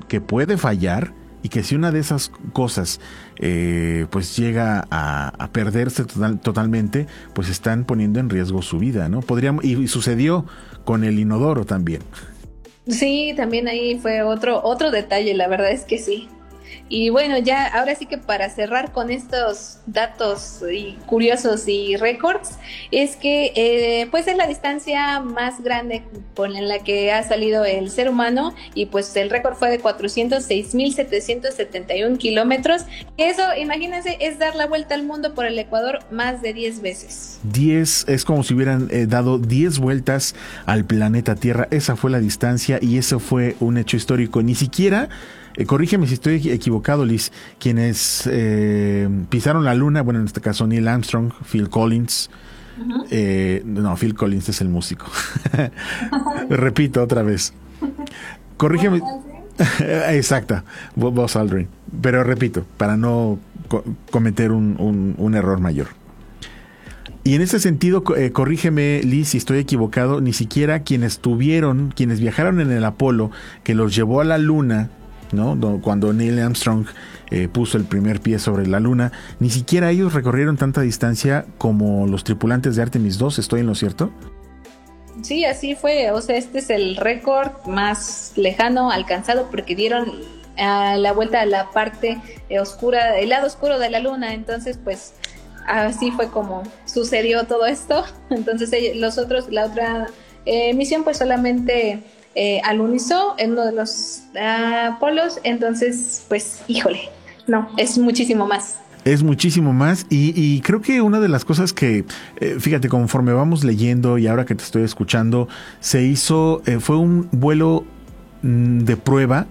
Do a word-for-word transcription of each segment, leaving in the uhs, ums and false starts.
que puede fallar y que si una de esas cosas eh, pues llega a, a perderse total, totalmente, pues están poniendo en riesgo su vida, ¿no? Podríamos, y, y sucedió con el inodoro también. Sí, también ahí fue otro, otro detalle, la verdad es que sí. Y bueno, ya ahora sí que para cerrar con estos datos y curiosos y récords, es que eh, pues es la distancia más grande por en la que ha salido el ser humano, y pues el récord fue de cuatrocientos seis mil setecientos setenta y uno kilómetros. Eso, imagínense, es dar la vuelta al mundo por el Ecuador más de diez veces. diez, es como si hubieran eh, dado diez vueltas al planeta Tierra. Esa fue la distancia y eso fue un hecho histórico. Ni siquiera... Eh, corrígeme si estoy equivocado, Liz, quienes eh, pisaron la luna, bueno, en este caso Neil Armstrong, Phil Collins, uh-huh. eh, no, Phil Collins es el músico. Repito otra vez. Corrígeme. Exacta, Buzz Aldrin. Pero repito, para no co- cometer un, un, un error mayor. Y en ese sentido, eh, corrígeme, Liz, si estoy equivocado, ni siquiera quienes tuvieron, quienes viajaron en el Apolo, que los llevó a la luna, ¿no? Cuando Neil Armstrong eh, puso el primer pie sobre la luna, ni siquiera ellos recorrieron tanta distancia como los tripulantes de Artemis dos. ¿Estoy en lo cierto? Sí, así fue. O sea, este es el récord más lejano alcanzado porque dieron uh, la vuelta a la parte eh, oscura, el lado oscuro de la luna. Entonces, pues así fue como sucedió todo esto. Entonces, ellos, los otros, la otra eh, misión, pues solamente Eh, alunizó en uno de los uh, polos. Entonces, pues, híjole, no, es muchísimo más. Es muchísimo más y, y creo que una de las cosas que, eh, fíjate, conforme vamos leyendo y ahora que te estoy escuchando, se hizo, eh, fue un vuelo mm, de prueba,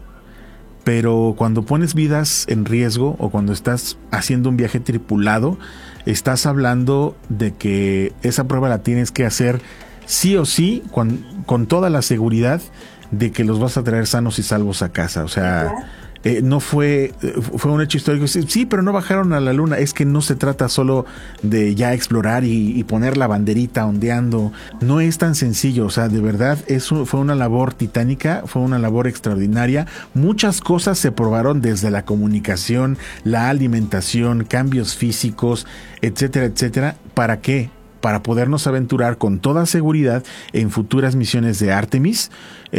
pero cuando pones vidas en riesgo o cuando estás haciendo un viaje tripulado, estás hablando de que esa prueba la tienes que hacer sí o sí, con, con toda la seguridad de que los vas a traer sanos y salvos a casa. O sea, eh, no fue, fue un hecho histórico. Sí, pero no bajaron a la luna. Es que no se trata solo de ya explorar y, y poner la banderita ondeando. No es tan sencillo. O sea, de verdad, eso fue una labor titánica, fue una labor extraordinaria. Muchas cosas se probaron desde la comunicación, la alimentación, cambios físicos, etcétera, etcétera. ¿Para qué? Para podernos aventurar con toda seguridad en futuras misiones de Artemis,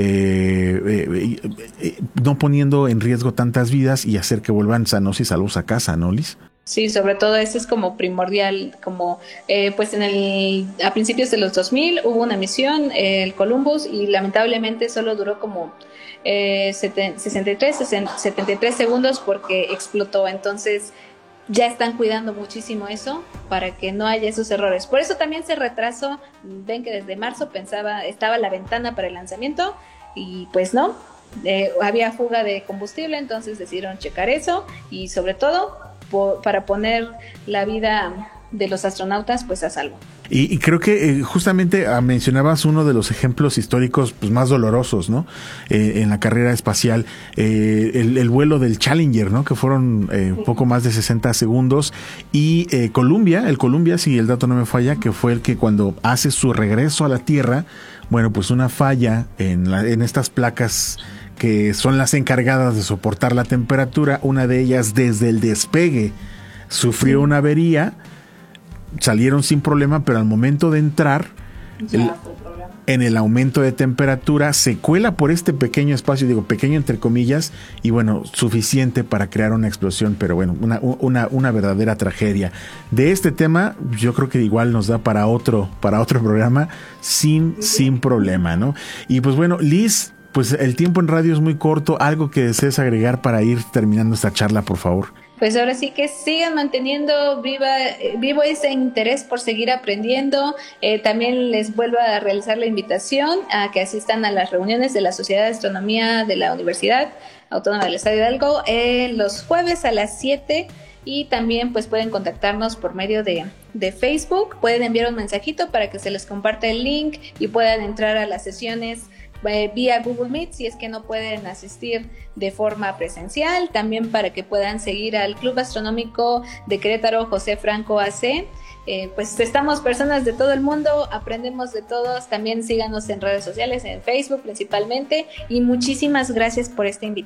eh, eh, eh, no poniendo en riesgo tantas vidas y hacer que vuelvan sanos y salvos a casa, ¿no, Liz? Sí, sobre todo eso es como primordial, como eh, pues en el a principios de los dos mil hubo una misión, eh, el Columbus, y lamentablemente solo duró como eh, sesenta y tres, setenta y tres segundos porque explotó. Entonces ya están cuidando muchísimo eso para que no haya esos errores. Por eso también se retrasó. Ven que desde marzo pensaba, estaba la ventana para el lanzamiento y pues no, eh, había fuga de combustible, entonces decidieron checar eso y sobre todo po- para poner la vida de los astronautas pues a salvo. Y, y creo que eh, justamente ah, mencionabas uno de los ejemplos históricos pues más dolorosos, ¿no? Eh, en la carrera espacial, eh, el, el vuelo del Challenger, ¿no? Que fueron eh, sí. poco más de sesenta segundos. Y eh, Columbia, el Columbia, si el dato no me falla, que fue el que cuando hace su regreso a la Tierra, bueno, pues una falla en, la, en estas placas que son las encargadas de soportar la temperatura, una de ellas desde el despegue sufrió sí. una avería. Salieron sin problema, pero al momento de entrar el, en el aumento de temperatura se cuela por este pequeño espacio, digo pequeño entre comillas, y bueno, suficiente para crear una explosión, pero bueno, una, una, una verdadera tragedia. De este tema yo creo que igual nos da para otro, para otro programa sin, sin problema, ¿no? Y pues bueno, Liz, pues el tiempo en radio es muy corto, algo que desees agregar para ir terminando esta charla, por favor. Pues ahora sí que sigan manteniendo viva, vivo ese interés por seguir aprendiendo. Eh, también les vuelvo a realizar la invitación a que asistan a las reuniones de la Sociedad de Astronomía de la Universidad Autónoma del Estado de Hidalgo eh, los jueves a las siete, y también pues pueden contactarnos por medio de, de Facebook. Pueden enviar un mensajito para que se les comparta el link y puedan entrar a las sesiones Eh, vía Google Meet si es que no pueden asistir de forma presencial, también para que puedan seguir al Club Astronómico de Querétaro José Franco A C. Eh, pues estamos personas de todo el mundo, aprendemos de todos. También síganos en redes sociales, en Facebook principalmente, y muchísimas gracias por esta invitación.